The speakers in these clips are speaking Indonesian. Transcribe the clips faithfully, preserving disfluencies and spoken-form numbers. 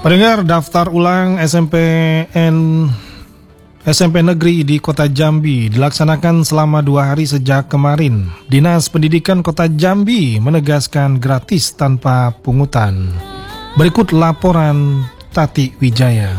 Pendengar, daftar ulang S M P N S M P Negeri di Kota Jambi dilaksanakan selama dua hari sejak kemarin. Dinas Pendidikan Kota Jambi menegaskan gratis tanpa pungutan. Berikut laporan Tati Wijaya.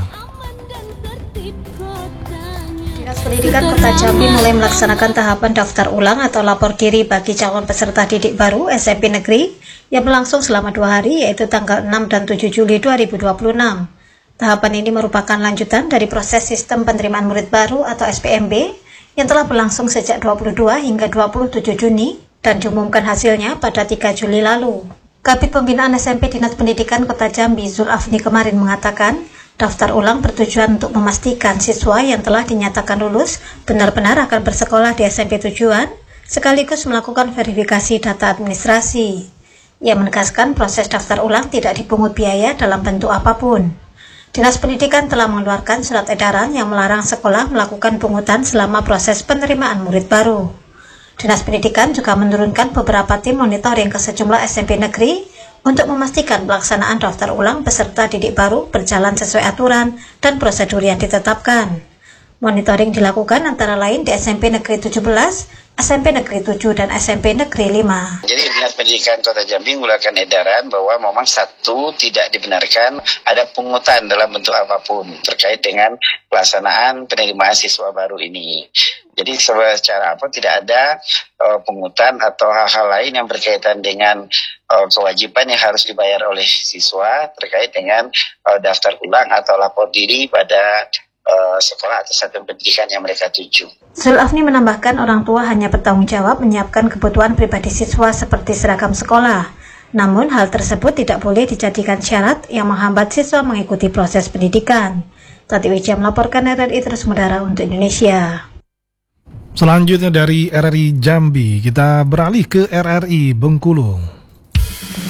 Dinas Pendidikan Kota Jambi mulai melaksanakan tahapan daftar ulang atau lapor diri bagi calon peserta didik baru S M P Negeri yang berlangsung selama dua hari, yaitu tanggal enam dan tujuh Juli dua ribu dua puluh enam. Tahapan ini merupakan lanjutan dari proses sistem penerimaan murid baru atau S P M B yang telah berlangsung sejak dua puluh dua hingga dua puluh tujuh Juni dan diumumkan hasilnya pada tiga Juli lalu. Kabid Pembinaan S M P Dinas Pendidikan Kota Jambi, Zulafni, kemarin mengatakan, daftar ulang bertujuan untuk memastikan siswa yang telah dinyatakan lulus benar-benar akan bersekolah di S M P tujuan, sekaligus melakukan verifikasi data administrasi. Ia menegaskan proses daftar ulang tidak dipungut biaya dalam bentuk apapun. Dinas Pendidikan telah mengeluarkan surat edaran yang melarang sekolah melakukan pungutan selama proses penerimaan murid baru. Dinas Pendidikan juga menurunkan beberapa tim monitoring ke sejumlah S M P negeri untuk memastikan pelaksanaan daftar ulang peserta didik baru berjalan sesuai aturan dan prosedur yang ditetapkan. Monitoring dilakukan antara lain di S M P Negeri tujuh belas, S M P Negeri tujuh, dan S M P Negeri lima. Jadi Dinas Pendidikan Kota Jambi mengeluarkan edaran bahwa memang satu, tidak dibenarkan ada pungutan dalam bentuk apapun terkait dengan pelaksanaan penerimaan siswa baru ini. Jadi secara apa tidak ada uh, pungutan atau hal-hal lain yang berkaitan dengan uh, kewajiban yang harus dibayar oleh siswa terkait dengan uh, daftar ulang atau lapor diri pada Uh, sekolah atau satuan pendidikan yang mereka tuju. Zulafni menambahkan orang tua hanya bertanggung jawab menyiapkan kebutuhan pribadi siswa seperti seragam sekolah. Namun hal tersebut tidak boleh dijadikan syarat yang menghambat siswa mengikuti proses pendidikan. Tati Wijaya melaporkan R R I Terus Mudara untuk Indonesia. Selanjutnya dari R R I Jambi, kita beralih ke R R I Bengkulu.